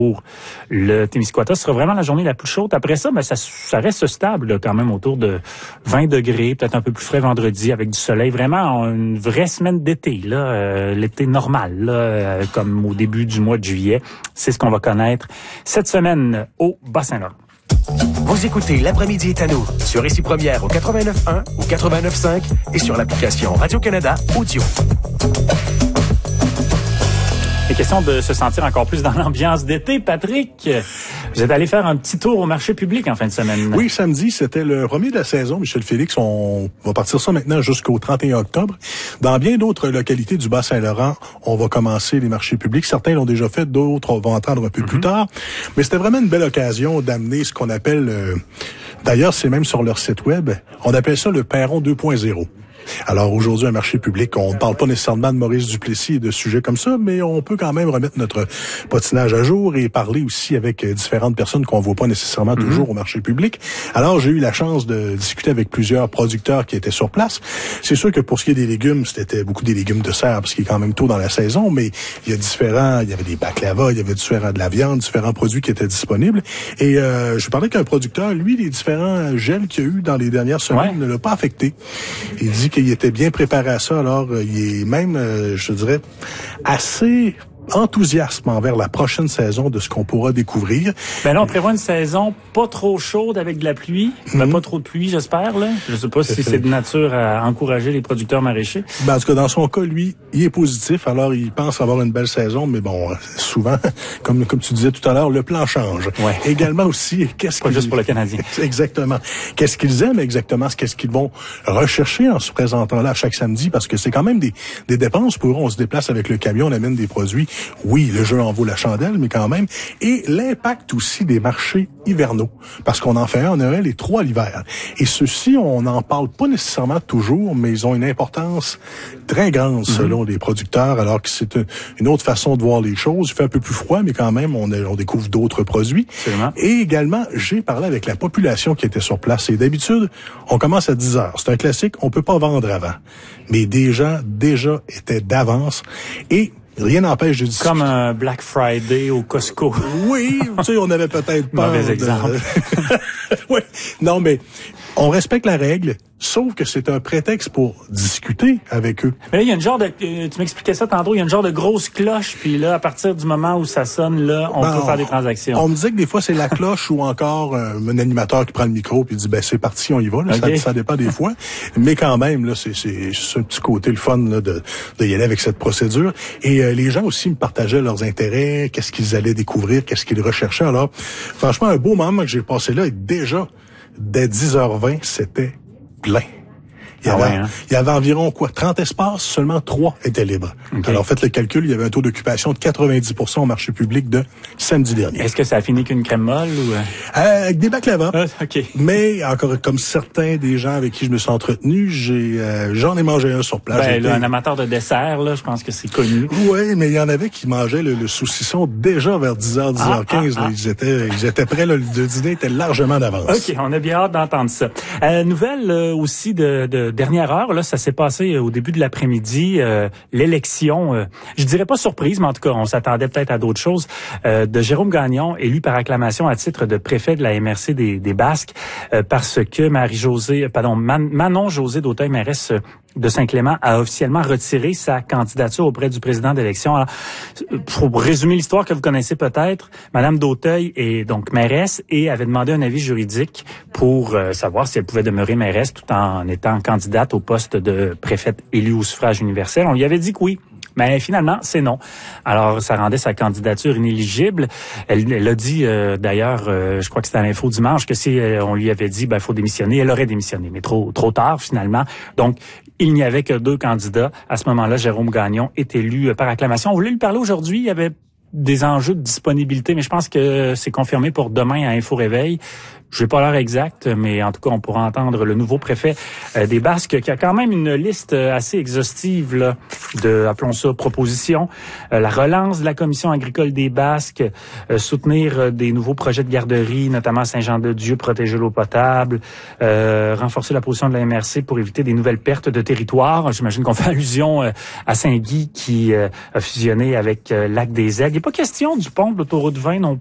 pour le Témiscouata. Ce sera vraiment la journée la plus chaude. Après ça, ça reste stable là, quand même autour de 20 degrés, peut-être un peu plus frais vendredi avec du soleil. Vraiment une vraie semaine d'été, là, l'été normal, là, comme au début du mois de juillet. C'est ce qu'on va connaître cette semaine au Bas-Saint-Laurent. Vous écoutez L'après-midi est à nous sur Ici Première au 89.1 ou 89.5 et sur l'application Radio-Canada Audio. C'est question de se sentir encore plus dans l'ambiance d'été. Patrick, vous êtes allé faire un petit tour au marché public en fin de semaine. Oui, samedi, c'était le premier de la saison. Michel Félix, on va partir ça maintenant jusqu'au 31 octobre. Dans bien d'autres localités du Bas-Saint-Laurent, on va commencer les marchés publics. Certains l'ont déjà fait, d'autres vont entendre un peu plus tard. Mais c'était vraiment une belle occasion d'amener ce qu'on appelle, d'ailleurs, c'est même sur leur site web, on appelle ça le Perron 2.0. Alors aujourd'hui, un marché public, on ne parle pas nécessairement de Maurice Duplessis et de sujets comme ça, mais on peut quand même remettre notre patinage à jour et parler aussi avec différentes personnes qu'on ne voit pas nécessairement toujours au marché public. Alors j'ai eu la chance de discuter avec plusieurs producteurs qui étaient sur place. C'est sûr que pour ce qui est des légumes, c'était beaucoup des légumes de serre, parce qu'il est quand même tôt dans la saison, mais il y avait des baklavas, il y avait de la viande, différents produits qui étaient disponibles. Et je parlais qu'un producteur, lui, les différents gels qu'il y a eu dans les dernières semaines ne l'a pas affecté. Il dit qu'il était bien préparé à ça, alors il est même, je dirais, assez enthousiasme envers la prochaine saison de ce qu'on pourra découvrir. Ben là, on prévoit une saison pas trop chaude avec de la pluie, mais pas trop de pluie, j'espère, là. Je sais pas si c'est de nature à encourager les producteurs maraîchers. Ben, en tout cas, dans son cas, lui, il est positif, alors il pense avoir une belle saison, mais bon, souvent, comme tu disais tout à l'heure, le plan change. Ouais. Également aussi, pas juste pour le Canadien. Exactement. Qu'est-ce qu'ils aiment exactement? Qu'est-ce qu'ils vont rechercher en se présentant là chaque samedi? Parce que c'est quand même des dépenses pour eux. On se déplace avec le camion, on amène des produits. Oui, le jeu en vaut la chandelle, mais quand même. Et l'impact aussi des marchés hivernaux. Parce qu'on en fait un en Noël et 3 l'hiver. Et ceux-ci, on n'en parle pas nécessairement toujours, mais ils ont une importance très grande selon les producteurs, alors que c'est une autre façon de voir les choses. Il fait un peu plus froid, mais quand même, on découvre d'autres produits. Absolument. Et également, j'ai parlé avec la population qui était sur place. Et d'habitude, on commence à 10 heures. C'est un classique, on peut pas vendre avant. Mais des gens déjà étaient d'avance. Et rien n'empêche de discuter. Comme un Black Friday au Costco. Oui, tu sais, on avait peut-être pas. Mauvais exemple. Oui, non, mais on respecte la règle, sauf que c'est un prétexte pour discuter avec eux. Mais là, il y a une genre de, tu m'expliquais ça tantôt, il y a une genre de grosse cloche, puis là, à partir du moment où ça sonne, là, on peut faire des transactions. On me disait que des fois, c'est la cloche ou encore un animateur qui prend le micro puis dit, ben, c'est parti, on y va, là. Okay. Ça dépend des fois. Mais quand même, là, c'est un petit côté le fun, là, de y aller avec cette procédure. Et les gens aussi me partageaient leurs intérêts, qu'est-ce qu'ils allaient découvrir, qu'est-ce qu'ils recherchaient. Alors, franchement, un beau moment que j'ai passé là, et déjà, dès 10h20, c'était plein. Il y avait environ 30 espaces, seulement 3 étaient libres. Okay. Alors faites le calcul, il y avait un taux d'occupation de 90% au marché public de samedi dernier. Est-ce que ça a fini qu'une crème molle ou avec des baklavas. OK. Mais encore comme certains des gens avec qui je me suis entretenu, j'en ai mangé un sur place. Ben, là, un amateur de dessert, là, je pense que c'est connu. Oui, mais il y en avait qui mangeaient le saucisson déjà vers 10h, 10h15. Là, ils étaient prêts, là, le dîner était largement d'avance. OK, on a bien hâte d'entendre ça. Nouvelle aussi de dernière heure, là, ça s'est passé au début de l'après-midi, l'élection, je dirais pas surprise, mais en tout cas, on s'attendait peut-être à d'autres choses, de Jérôme Gagnon, élu par acclamation à titre de préfet de la MRC des Basques, parce que Manon José d'Auteuil, mairesse de Saint-Clément, a officiellement retiré sa candidature auprès du président d'élection. Alors, pour résumer l'histoire que vous connaissez peut-être, Madame d'Auteuil est donc mairesse et avait demandé un avis juridique pour savoir si elle pouvait demeurer mairesse tout en étant candidate au poste de préfète élue au suffrage universel. On lui avait dit que oui. Mais finalement, c'est non. Alors, ça rendait sa candidature inéligible. Elle a dit, d'ailleurs, je crois que c'était à l'Info dimanche, que si on lui avait dit, faut démissionner, elle aurait démissionné. Mais trop tard, finalement. Donc, il n'y avait que 2 candidats. À ce moment-là, Jérôme Gagnon est élu par acclamation. On voulait lui parler aujourd'hui. Il y avait des enjeux de disponibilité, mais je pense que c'est confirmé pour demain à Info Réveil. Je n'ai pas l'heure exacte, mais en tout cas, on pourra entendre le nouveau préfet des Basques qui a quand même une liste assez exhaustive là, de, appelons ça, propositions. La relance de la Commission agricole des Basques, soutenir des nouveaux projets de garderie, notamment à Saint-Jean-de-Dieu, protéger l'eau potable, renforcer la position de la MRC pour éviter des nouvelles pertes de territoire. J'imagine qu'on fait allusion à Saint-Guy qui a fusionné avec Lac-des-Aigles. Il n'est pas question du pont de l'autoroute 20 non